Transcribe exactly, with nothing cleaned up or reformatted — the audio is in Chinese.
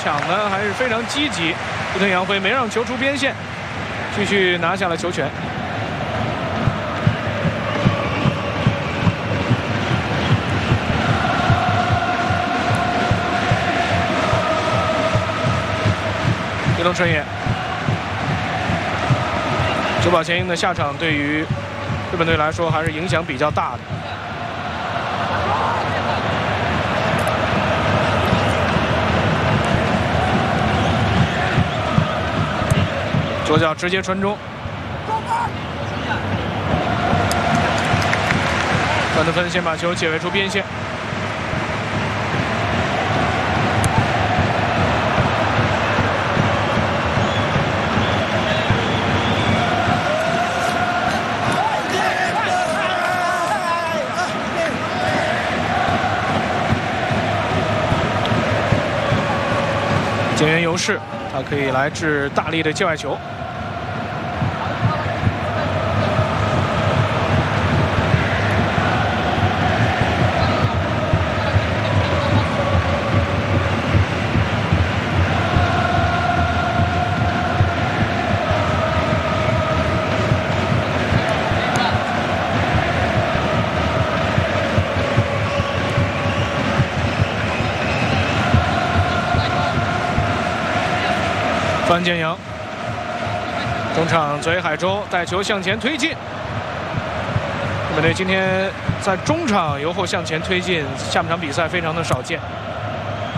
抢呢还是非常积极。伊藤洋辉没让球出边线，继续拿下了球权。伊藤春也。 久保前英的下场对于日本队来说还是影响比较大的。左脚直接传中，范德芬先把球解围出边线。 井原由市，他可以来掷大力的界外球。范建阳，中场泽野海洲带球向前推进。日本队今天在中场由后向前推进，下半场比赛非常的少见。